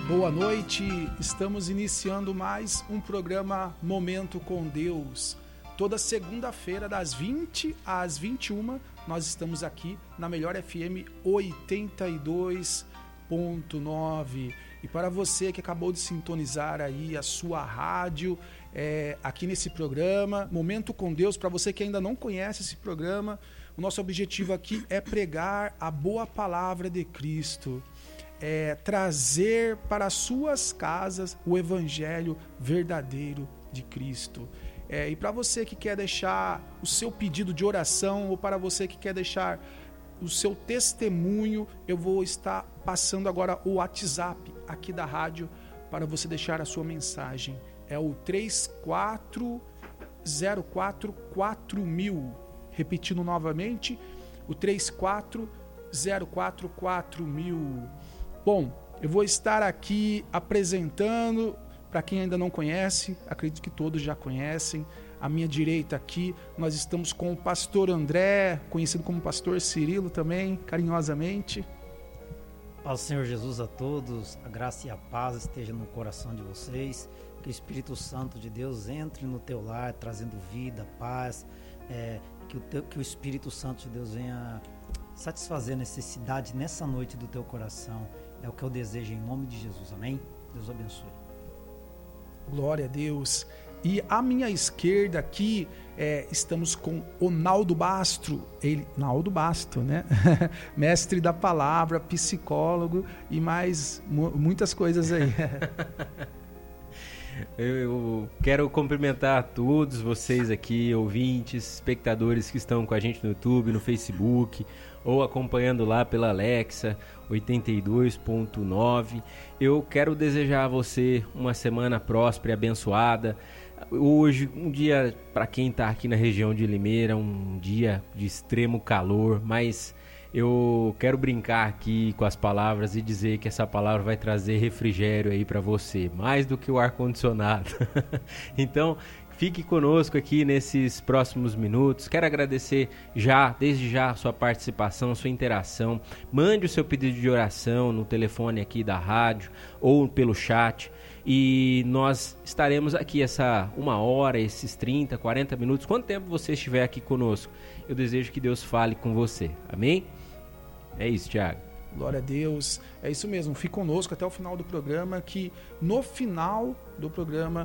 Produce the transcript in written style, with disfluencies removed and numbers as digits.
Boa noite, estamos iniciando mais um programa Momento com Deus. Toda segunda-feira, das 20 às 21, nós estamos aqui na Melhor FM 82.9. E para você que acabou de sintonizar aí a sua rádio, aqui nesse programa, Momento com Deus, para você que ainda não conhece esse programa, o nosso objetivo aqui é pregar a boa palavra de Cristo. Trazer para suas casas o evangelho verdadeiro de Cristo. E para você que quer deixar o seu pedido de oração, ou para você que quer deixar o seu testemunho, eu vou estar passando agora o WhatsApp aqui da rádio para você deixar a sua mensagem. É o 34044000. Repetindo novamente, o 34044000. Bom, eu vou estar aqui apresentando, para quem ainda não conhece, acredito que todos já conhecem, à minha direita aqui, nós estamos com o pastor André, conhecido como pastor Cirilo também, carinhosamente. Paz do Senhor Jesus a todos, a graça e a paz esteja no coração de vocês, que o Espírito Santo de Deus entre no teu lar, trazendo vida, paz, que o Espírito Santo de Deus venha satisfazer a necessidade nessa noite do teu coração. É o que eu desejo em nome de Jesus, amém? Deus abençoe. Glória a Deus. E à minha esquerda aqui, estamos com o Naldo Bastro, Naldo Basto, né? Mestre da palavra, psicólogo e mais muitas coisas aí. Eu quero cumprimentar a todos vocês aqui, ouvintes, espectadores que estão com a gente no YouTube, no Facebook, ou acompanhando lá pela Alexa 82.9. Eu quero desejar a você uma semana próspera e abençoada. Hoje, um dia, para quem está aqui na região de Limeira, um dia de extremo calor, mas eu quero brincar aqui com as palavras e dizer que essa palavra vai trazer refrigério aí para você, mais do que o ar-condicionado. Então, fique conosco aqui nesses próximos minutos. Quero agradecer desde já a sua participação, a sua interação. Mande o seu pedido de oração no telefone aqui da rádio ou pelo chat. E nós estaremos aqui essa 1 hora, esses 30, 40 minutos. Quanto tempo você estiver aqui conosco, eu desejo que Deus fale com você. Amém? É isso, Thiago. Glória a Deus. É isso mesmo. Fique conosco até o final do programa, que no final do programa